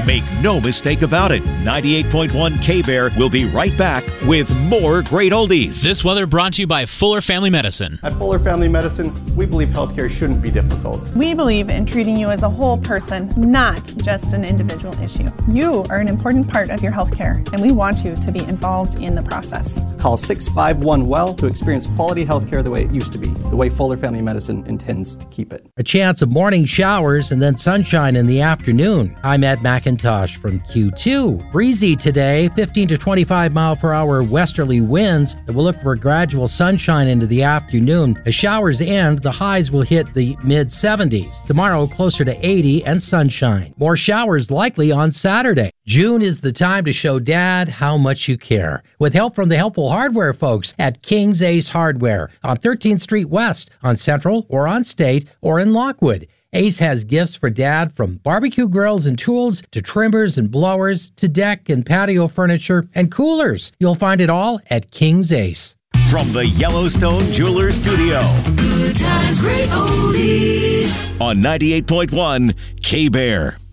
Make no mistake about it. 98.1 K-Bear will be right back with more great oldies. This weather brought to you by Fuller Family Medicine. At Fuller Family Medicine, we believe healthcare shouldn't be difficult. We believe in treating you as a whole person, not just an individual issue. You are an important part of your healthcare, and we want you to be involved in the process. Call 651-WELL to experience quality healthcare the way it used to be, the way Fuller Family Medicine intends to keep it. A chance of morning showers and then sunshine in the afternoon. I'm Ed McIntosh from Q2. Breezy today, 15 to 25 mile per hour westerly winds. We'll look for gradual sunshine into the afternoon. As showers end, the highs will hit the mid-70s. Tomorrow, closer to 80 and sunshine. More showers likely on Saturday. June is the time to show Dad how much you care. With help from the helpful hardware folks at King's Ace Hardware on 13th Street West, on Central or on State or in Lockwood. Ace has gifts for Dad, from barbecue grills and tools to trimmers and blowers to deck and patio furniture and coolers. You'll find it all at King's Ace. From the Yellowstone Jewelers Studio. Good times, great oldies. On 98.1 K-Bear.